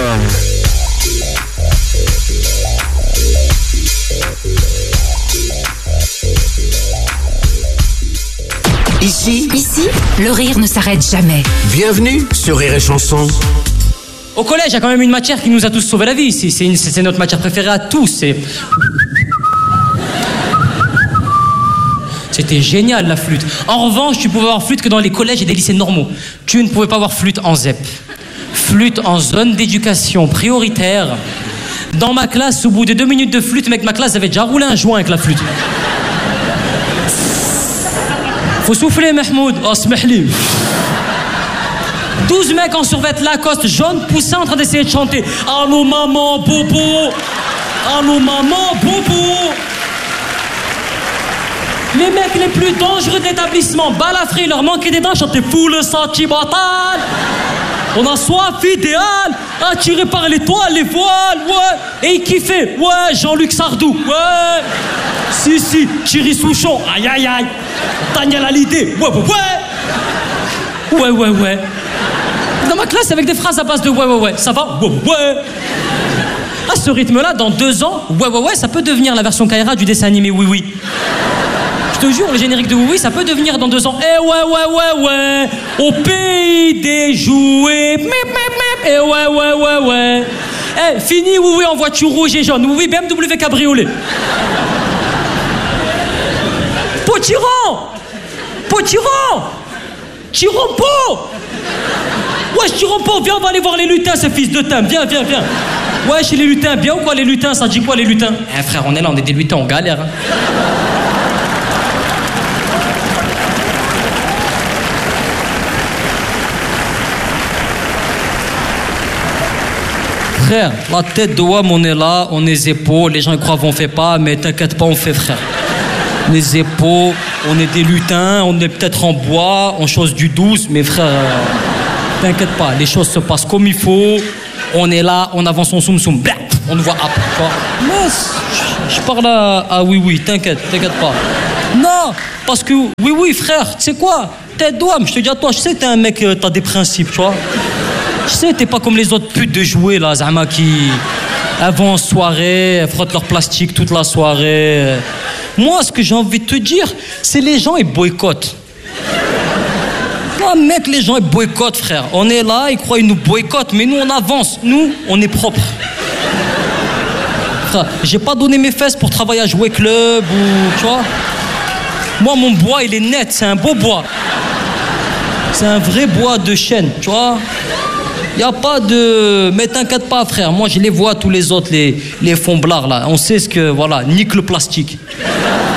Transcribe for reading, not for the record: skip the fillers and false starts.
Ici, le rire ne s'arrête jamais. Bienvenue sur Rire et Chanson. Au collège, il y a quand même une matière qui nous a tous sauvé la vie. C'est notre matière préférée à tous. C'était génial, la flûte. En revanche, tu pouvais avoir flûte que dans les collèges et des lycées normaux. Tu ne pouvais pas avoir flûte en ZEP. Flûte en zone d'éducation prioritaire. Dans ma classe, au bout de 2 minutes de flûte, mec, ma classe avait déjà roulé un joint avec la flûte. Faut souffler, Mahmoud. Oh, smahli. 12 mecs en survêt Lacoste jaune poussés en train d'essayer de chanter. Allô maman, bobo. Allô maman, bobo. Les mecs les plus dangereux de l'établissement, balafrés, leur manquait des dents, chantaient fou le senti batal. On a soif idéal, attiré par l'étoile, les voiles, ouais. Et ils kiffaient, ouais, Jean-Luc Sardou, ouais. Si, Thierry Souchon, aïe aïe aïe. Daniel Hallyday, ouais. Dans ma classe, avec des phrases à base de ouais, ça va, ouais. À ce rythme-là, dans 2 ans, ouais, ça peut devenir la version Kaira du dessin animé Oui. Je te jure, le générique de Oui, ça peut devenir dans 2 ans. Eh ouais, au pays des jouets. Eh ouais. Eh, fini Oui en voiture rouge et jaune. Oui, BMW cabriolet. Potiron Tirompo. Ouais, Tirompo, viens, on va aller voir les lutins, ce fils de thym. Viens. Ouais, chez les lutins, bien ou quoi les lutins? Ça dit quoi les lutins? Eh frère, on est là, on est des lutins, on galère. Hein. Frère, la tête de WAM, on est là, on est zépo, les gens ils croient qu'on fait pas, mais t'inquiète pas, on fait frère. On est zépo, on est des lutins, on est peut-être en bois, on chose du 12, mais frère, t'inquiète pas, les choses se passent comme il faut, on est là, on avance son soum, on nous voit après, tu vois. Mais je parle à Oui, t'inquiète pas. Non, parce que Oui, frère, tu sais quoi, tête de WAM, je te dis à toi, je sais que t'es un mec, t'as des principes, tu vois. Je sais, t'es pas comme les autres putes de jouets, là, Zama, qui... Elles vont en soirée, elles frottent leur plastique toute la soirée. Moi, ce que j'ai envie de te dire, c'est les gens, ils boycottent. Ah, mec, les gens, ils boycottent, frère. On est là, ils croient qu'ils nous boycottent, mais nous, on avance. Nous, on est propre. Frère, j'ai pas donné mes fesses pour travailler à jouer club ou... Tu vois. Moi, mon bois, il est net, c'est un beau bois. C'est un vrai bois de chêne, tu vois. Y a pas de... Mais t'inquiète pas, frère. Moi, je les vois, tous les autres, les fonds blards, là. On sait ce que... Voilà, nique le plastique.